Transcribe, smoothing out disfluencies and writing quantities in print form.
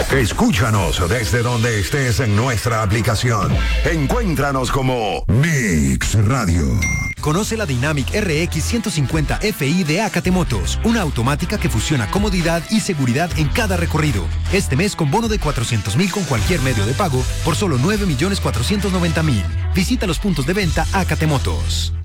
Escúchanos desde donde estés en nuestra aplicación. Encuéntranos como Mix Radio. Conoce la Dynamic RX 150 Fi de AKT Motos, una automática que fusiona comodidad y seguridad en cada recorrido. Este mes con bono de 400,000 con cualquier medio de pago por solo 9,490,000. Visita los puntos de venta AKT Motos.